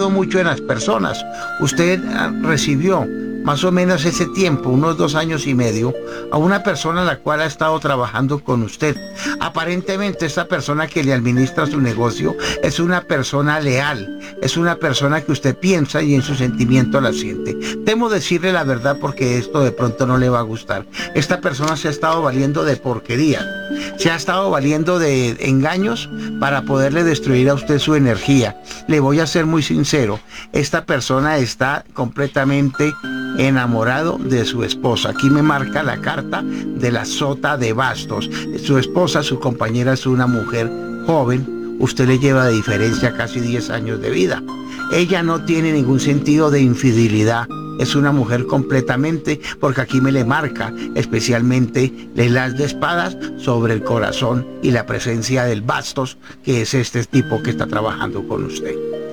confiado mucho en las personas. Usted recibió más o menos ese tiempo, unos 2 años y medio, a una persona a la cual ha estado trabajando con usted. Aparentemente esta persona que le administra su negocio es una persona leal, es una persona que usted piensa y en su sentimiento la siente. Temo decirle la verdad porque esto de pronto no le va a gustar. Esta persona se ha estado valiendo de porquería, se ha estado valiendo de engaños para poderle destruir a usted su energía. Le voy a ser muy sincero, esta persona está completamente enamorado de su esposa. Aquí me marca la carta de la sota de bastos. Su esposa, su compañera, es una mujer joven. Usted le lleva de diferencia casi 10 años de vida. Ella no tiene ningún sentido de infidelidad. Es una mujer completamente, porque aquí me le marca especialmente el as de espadas sobre el corazón y la presencia del bastos, que es este tipo que está trabajando con usted.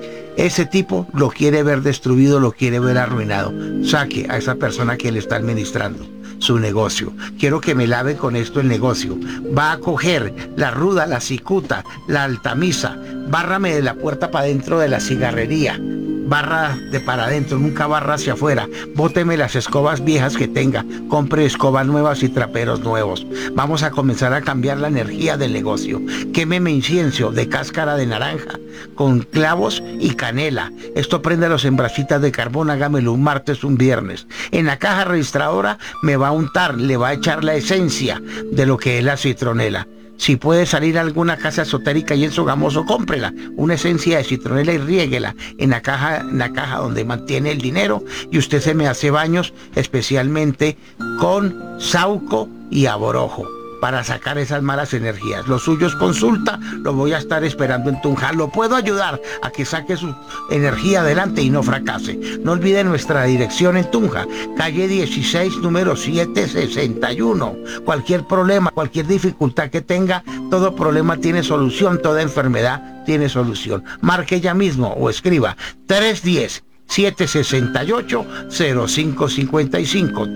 Ese tipo lo quiere ver destruido, lo quiere ver arruinado. Saque a esa persona que le está administrando su negocio. Quiero que me lave con esto el negocio. Va a coger la ruda, la cicuta, la altamisa. Bárrame de la puerta para adentro de la cigarrería. Barra de para adentro, nunca barra hacia afuera. Bóteme las escobas viejas que tenga. Compre escobas nuevas y traperos nuevos. Vamos a comenzar a cambiar la energía del negocio. Quémeme incienso de cáscara de naranja con clavos y canela. Esto prende los en brasitas de carbón. Hágamelo un martes, un viernes. En la caja registradora me va a untar, le va a echar la esencia de lo que es la citronela. Si puede salir a alguna casa esotérica y en Sogamoso, cómprela, una esencia de citronela y riéguela en la caja donde mantiene el dinero, y usted se me hace baños especialmente con sauco y aborojo para sacar esas malas energías. Lo suyo es consulta, lo voy a estar esperando en Tunja. Lo puedo ayudar a que saque su energía adelante y no fracase. No olvide nuestra dirección en Tunja, calle 16, número 761. Cualquier problema, cualquier dificultad que tenga, todo problema tiene solución, toda enfermedad tiene solución. Marque ya mismo o escriba 310-768-0555.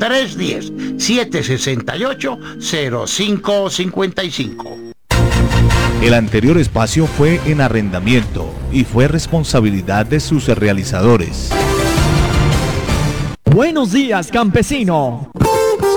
310-768-0555. El anterior espacio fue en arrendamiento y fue responsabilidad de sus realizadores. Buenos días, campesino.